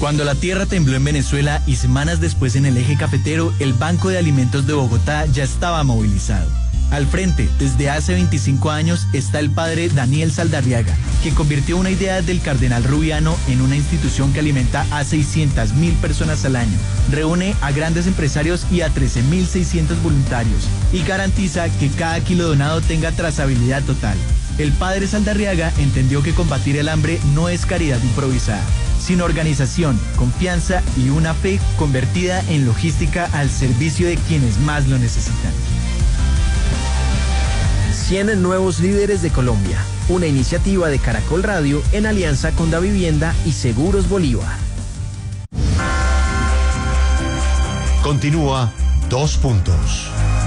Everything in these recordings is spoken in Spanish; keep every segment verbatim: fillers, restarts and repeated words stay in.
Cuando la tierra tembló en Venezuela y semanas después en el eje cafetero, el Banco de Alimentos de Bogotá ya estaba movilizado. Al frente, desde hace veinticinco años, está el padre Daniel Saldarriaga, que convirtió una idea del cardenal Rubiano en una institución que alimenta a seiscientas mil personas al año, reúne a grandes empresarios y a trece mil seiscientos voluntarios y garantiza que cada kilo donado tenga trazabilidad total. El padre Saldarriaga entendió que combatir el hambre no es caridad improvisada, sino organización, confianza y una fe convertida en logística al servicio de quienes más lo necesitan. cien nuevos líderes de Colombia, una iniciativa de Caracol Radio en alianza con Davivienda y Seguros Bolívar. Continúa Dos Puntos.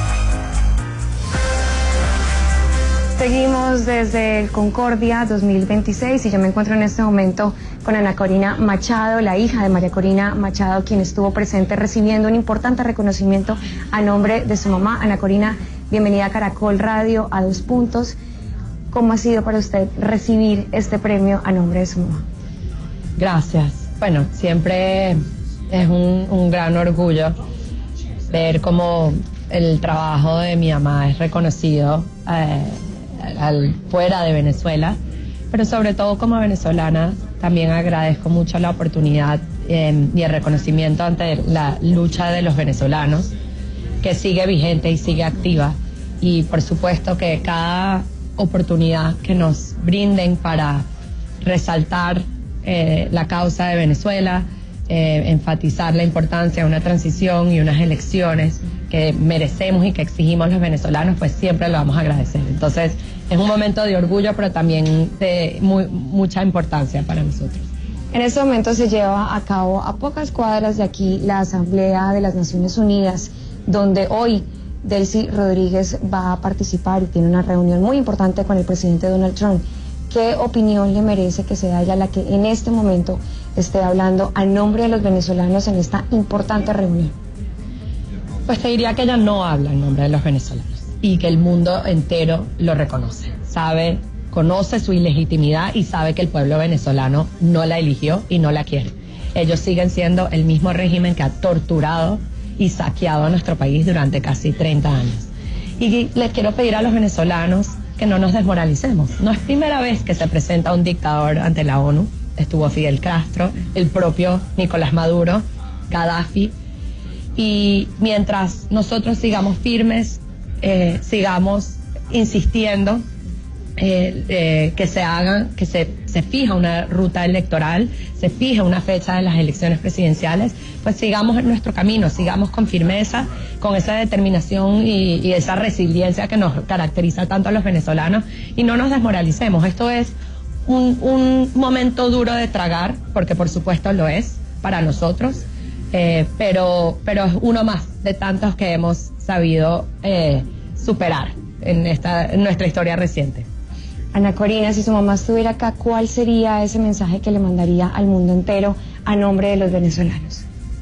Seguimos desde el Concordia dos mil veintiséis y yo me encuentro en este momento con Ana Corina Machado, la hija de María Corina Machado, quien estuvo presente recibiendo un importante reconocimiento a nombre de su mamá. Ana Corina, bienvenida a Caracol Radio, a Dos Puntos. ¿Cómo ha sido para usted recibir este premio a nombre de su mamá? Gracias. Bueno, siempre es un, un gran orgullo ver cómo el trabajo de mi mamá es reconocido eh, al, fuera de Venezuela, pero sobre todo como venezolana también agradezco mucho la oportunidad eh, y el reconocimiento ante la lucha de los venezolanos, que sigue vigente y sigue activa, y por supuesto que cada oportunidad que nos brinden para resaltar eh, la causa de Venezuela, eh, enfatizar la importancia de una transición y unas elecciones que merecemos y que exigimos los venezolanos, pues siempre lo vamos a agradecer. Entonces es un momento de orgullo, pero también de muy, mucha importancia para nosotros. En este momento se lleva a cabo a pocas cuadras de aquí la Asamblea de las Naciones Unidas, donde hoy Delcy Rodríguez va a participar y tiene una reunión muy importante con el presidente Donald Trump. ¿Qué opinión le merece que sea ella la que en este momento esté hablando a nombre de los venezolanos en esta importante reunión? Pues te diría que ella no habla en nombre de los venezolanos y que el mundo entero lo reconoce. Sabe, conoce su ilegitimidad y sabe que el pueblo venezolano no la eligió y no la quiere. Ellos siguen siendo el mismo régimen que ha torturado y saqueado a nuestro país durante casi treinta años. Y les quiero pedir a los venezolanos que no nos desmoralicemos. No es primera vez que se presenta un dictador ante la ONU. Estuvo Fidel Castro, el propio Nicolás Maduro, Gaddafi. Y mientras nosotros sigamos firmes, eh, sigamos insistiendo eh, eh, que se hagan, que se, se fija una ruta electoral, se fija una fecha de las elecciones presidenciales, pues sigamos en nuestro camino, sigamos con firmeza, con esa determinación y, y esa resiliencia que nos caracteriza tanto a los venezolanos, y no nos desmoralicemos. Esto es un, un momento duro de tragar, porque por supuesto lo es para nosotros, eh, pero, pero es uno más de tantos que hemos sabido eh, superar en, esta, en nuestra historia reciente. Ana Corina, si su mamá estuviera acá, ¿cuál sería ese mensaje que le mandaría al mundo entero a nombre de los venezolanos?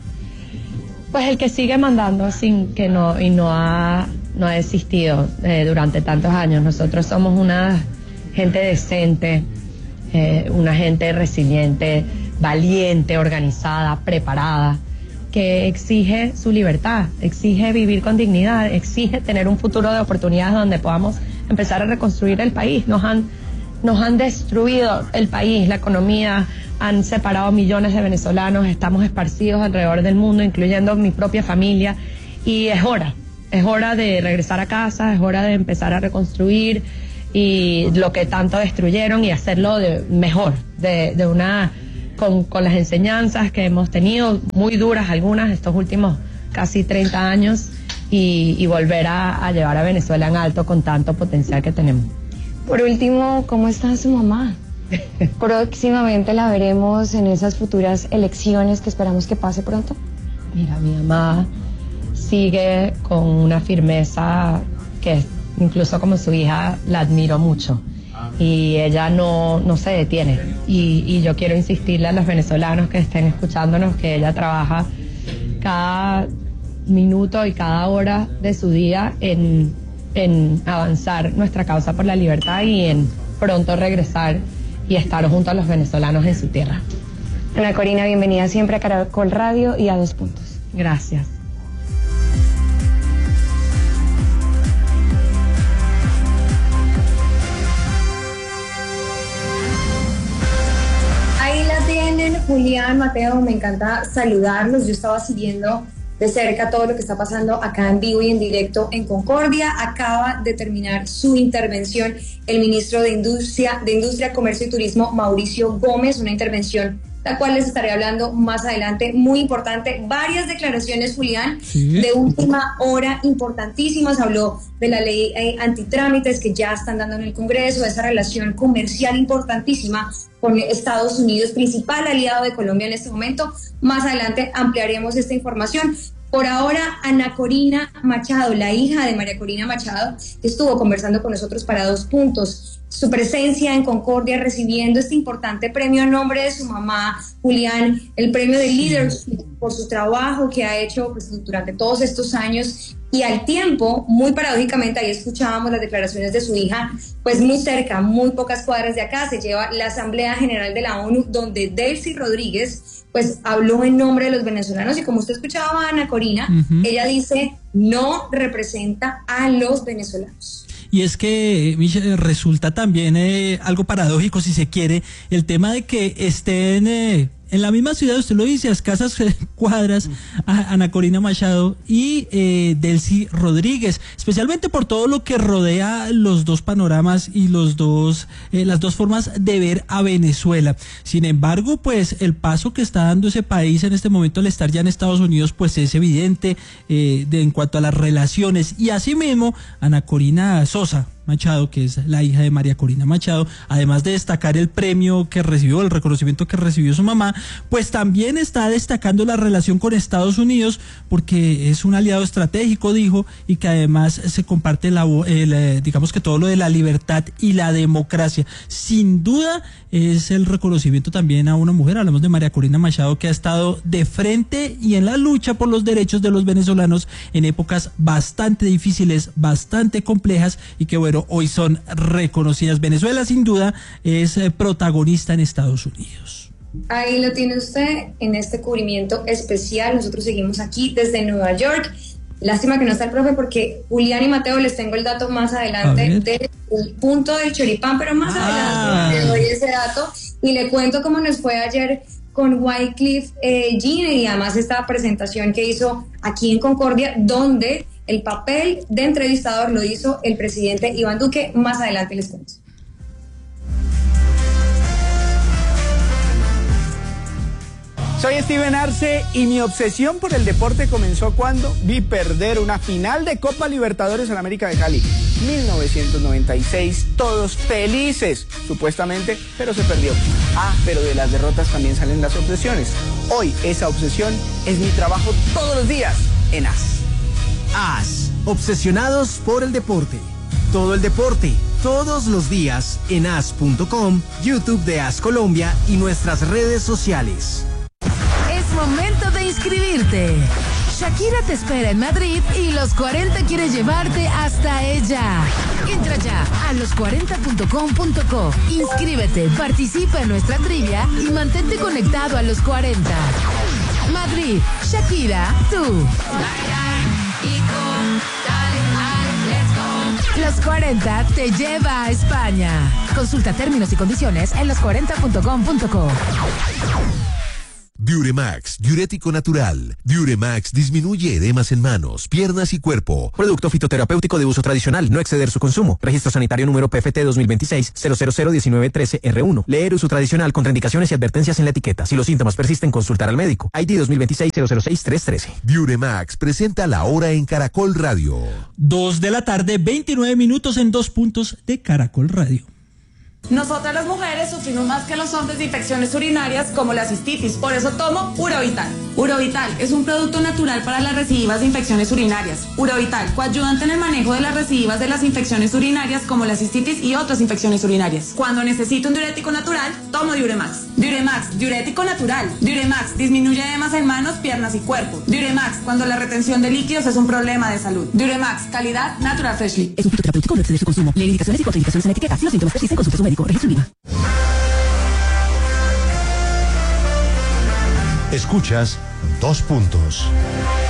Pues el que sigue mandando sin que no y no ha no ha desistido eh, durante tantos años. Nosotros somos una gente decente, eh, una gente resiliente, valiente, organizada, preparada, que exige su libertad, exige vivir con dignidad, exige tener un futuro de oportunidades donde podamos empezar a reconstruir el país. Nos han, nos han destruido el país, la economía, han separado millones de venezolanos, estamos esparcidos alrededor del mundo, incluyendo mi propia familia, y es hora, es hora de regresar a casa, es hora de empezar a reconstruir y lo que tanto destruyeron y hacerlo de mejor, de, de una con, con las enseñanzas que hemos tenido, muy duras algunas estos últimos casi treinta años, y, y volver a, a llevar a Venezuela en alto con tanto potencial que tenemos. Por último, ¿cómo está su mamá? Próximamente la veremos en esas futuras elecciones que esperamos que pase pronto. Mira, mi mamá sigue con una firmeza que incluso como su hija la admiro mucho, y ella no, no se detiene, y, y yo quiero insistirle a los venezolanos que estén escuchándonos que ella trabaja cada minuto y cada hora de su día en, en avanzar nuestra causa por la libertad y en pronto regresar y estar junto a los venezolanos en su tierra. Ana Corina, bienvenida siempre a Caracol Radio y a Dos Puntos. Gracias. Ahí la tienen, Julián, Mateo, me encanta saludarlos. Yo estaba siguiendo de cerca todo lo que está pasando acá en vivo y en directo en Concordia. Acaba de terminar su intervención el ministro de Industria, de Industria, Comercio y Turismo, Mauricio Gómez, una intervención la cual les estaré hablando más adelante, muy importante. Varias declaraciones, Julián, sí. de última hora, importantísimas. Habló de la ley eh, antitrámites que ya están dando en el Congreso, de esa relación comercial importantísima con Estados Unidos, principal aliado de Colombia en este momento. Más adelante ampliaremos esta información. Por ahora, Ana Corina Machado, la hija de María Corina Machado, estuvo conversando con nosotros para Dos Puntos. Su presencia en Concordia recibiendo este importante premio a nombre de su mamá, Julián, el premio de Leadership por su trabajo que ha hecho pues, durante todos estos años. Y al tiempo, muy paradójicamente, ahí escuchábamos las declaraciones de su hija, pues muy cerca, muy pocas cuadras de acá, se lleva la Asamblea General de la ONU, donde Delcy Rodríguez pues habló en nombre de los venezolanos, y como usted escuchaba a Ana Corina, uh-huh. ella dice, no representa a los venezolanos. Y es que, Michelle, resulta también eh, algo paradójico, si se quiere, el tema de que estén eh, en la misma ciudad, usted lo dice, a escasas cuadras, a Ana Corina Machado y eh, Delcy Rodríguez, especialmente por todo lo que rodea los dos panoramas y los dos, eh, las dos formas de ver a Venezuela. Sin embargo, pues el paso que está dando ese país en este momento al estar ya en Estados Unidos, pues es evidente eh, de, en cuanto a las relaciones. Y asimismo, Ana Corina Sosa Machado, que es la hija de María Corina Machado, además de destacar el premio que recibió, el reconocimiento que recibió su mamá, pues también está destacando la relación con Estados Unidos, porque es un aliado estratégico, dijo, y que además se comparte la, el, digamos que todo lo de la libertad y la democracia. Sin duda es el reconocimiento también a una mujer, hablamos de María Corina Machado, que ha estado de frente y en la lucha por los derechos de los venezolanos en épocas bastante difíciles, bastante complejas, y que bueno, hoy son reconocidas. Venezuela sin duda es eh, protagonista en Estados Unidos. Ahí lo tiene usted en este cubrimiento especial. Nosotros seguimos aquí desde Nueva York. Lástima que no está el profe, porque Julián y Mateo les tengo el dato más adelante del punto del choripán, pero más ah. adelante le doy ese dato y le cuento cómo nos fue ayer con Wycliffe eh, Jean, y además esta presentación que hizo aquí en Concordia, donde el papel de entrevistador lo hizo el presidente Iván Duque. Más adelante les cuento. Soy Steven Arce y mi obsesión por el deporte comenzó cuando vi perder una final de Copa Libertadores en América de Cali. mil novecientos noventa y seis, todos felices, supuestamente, pero se perdió. Ah, pero de las derrotas también salen las obsesiones. Hoy esa obsesión es mi trabajo todos los días en A S. A S, obsesionados por el deporte. Todo el deporte, todos los días en A S punto com, YouTube de A S Colombia y nuestras redes sociales. Es momento de inscribirte. Shakira te espera en Madrid y Los cuarenta quiere llevarte hasta ella. Entra ya a los cuarenta punto com punto co. Inscríbete, participa en nuestra trivia y mantente conectado a Los cuarenta. Madrid, Shakira, tú. Los cuarenta te lleva a España. Consulta términos y condiciones en los cuarenta punto com punto co. Diuremax, diurético natural. Diuremax disminuye edemas en manos, piernas y cuerpo. Producto fitoterapéutico de uso tradicional, no exceder su consumo. Registro sanitario número P F T dos mil veintiséis cero cero cero diecinueve trece R uno. Leer uso tradicional, contraindicaciones y advertencias en la etiqueta. Si los síntomas persisten, consultar al médico. I D dos mil veintiséis cero cero seis tres trece. Diuremax presenta la hora en Caracol Radio. Dos de la tarde, veintinueve minutos en Dos Puntos de Caracol Radio. Nosotras las mujeres sufrimos más que los hombres de infecciones urinarias como la cistitis, por eso tomo Urovital. Urovital es un producto natural para las recidivas de infecciones urinarias. Urovital, coayudante en el manejo de las recidivas de las infecciones urinarias como la cistitis y otras infecciones urinarias. Cuando necesito un diurético natural, tomo Diuremax. Diuremax, diurético natural. Diuremax, disminuye edemas en manos, piernas y cuerpo. Diuremax, cuando la retención de líquidos es un problema de salud. Diuremax, calidad Natural Freshly. Es un fitoterapéutico, no exceder su consumo. Lee indicaciones y contraindicaciones en la etiqueta. Si los síntomas persisten, consulte a su médico. Registro INVIMA. Escuchas Dos Puntos.